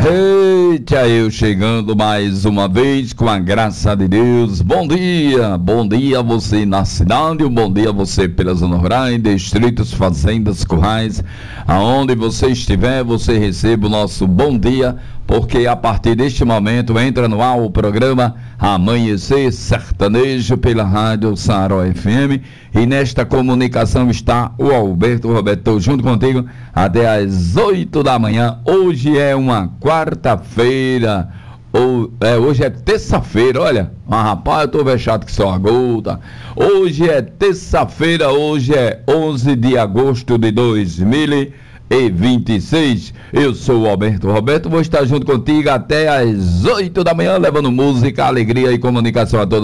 Eita, eu chegando mais uma vez com a graça de Deus. Bom dia a você na cidade, um bom dia a você pela zona rural, distritos, fazendas, currais, aonde você estiver, você receba o nosso bom dia, porque a partir deste momento entra no ar o programa Amanhecer Sertanejo pela Rádio Saró FM, e nesta comunicação está o Alberto Roberto. Estou junto contigo até às 8 da manhã. Hoje é uma quarta-feira, hoje é terça-feira, olha, rapaz, eu tô vexado que só a gota. Hoje é terça-feira, hoje é 11 de agosto de 2026. Eu sou o Alberto Roberto, vou estar junto contigo até às 8 da manhã, levando música, alegria e comunicação a todos.